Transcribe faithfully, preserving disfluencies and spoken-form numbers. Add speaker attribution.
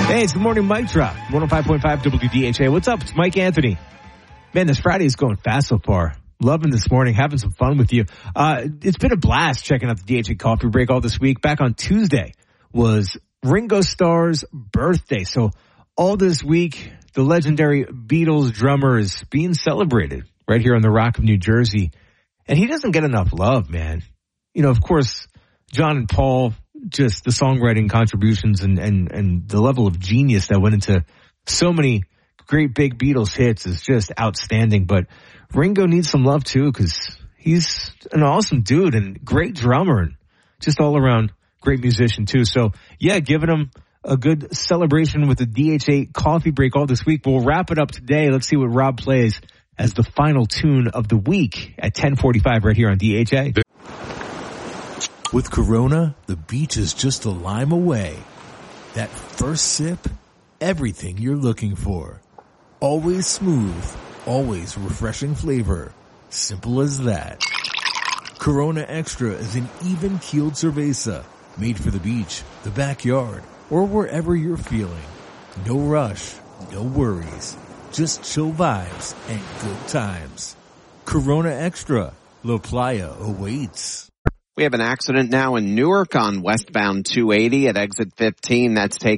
Speaker 1: Hey, it's the Morning Mic Drop, one oh five point five W D H A. What's up? It's Mike Anthony. Man, this Friday is going fast so far. Loving this morning, having some fun with you. Uh, it's been a blast checking out the D H A Coffee Break all this week. Back on Tuesday was Ringo Starr's birthday. So all this week, the legendary Beatles drummer is being celebrated right here on the Rock of New Jersey. And he doesn't get enough love, man. You know, of course, John and Paul, just the songwriting contributions and, and, and the level of genius that went into so many great big Beatles hits is just outstanding. But Ringo needs some love too, because he's an awesome dude and great drummer and just all around great musician too. So yeah, giving him a good celebration with the D H A Coffee Break all this week. We'll wrap it up today. Let's see what Rob plays as the final tune of the week at ten forty-five right here on D H A.
Speaker 2: With Corona, the beach is just a lime away. That first sip, everything you're looking for. Always smooth, always refreshing flavor. Simple as that. Corona Extra is an even-keeled cerveza made for the beach, the backyard, or wherever you're feeling. No rush, no worries. Just chill vibes and good times. Corona Extra, La Playa awaits.
Speaker 3: We have an accident now in Newark on westbound two eighty at exit fifteen. That's taken